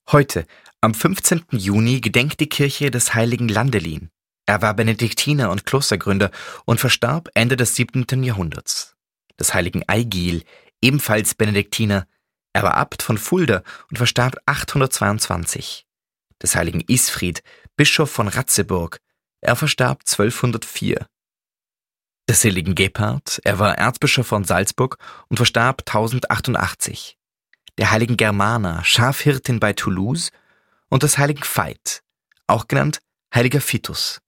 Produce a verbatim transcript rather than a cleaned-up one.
Heute, am fünfzehnten Juni, gedenkt die Kirche des heiligen Landelin. Er war Benediktiner und Klostergründer und verstarb Ende des siebenten Jahrhunderts. Des heiligen Eigil, ebenfalls Benediktiner. Er war Abt von Fulda und verstarb achthundertzweiundzwanzig. Des heiligen Isfried, Bischof von Ratzeburg. Er verstarb zwölfhundertvier. Des seligen Gebhard, er war Erzbischof von Salzburg und verstarb tausendachthundertachtzig. Der heiligen Germana, Schafhirtin bei Toulouse, und des heiligen Veit, auch genannt heiliger Vitus.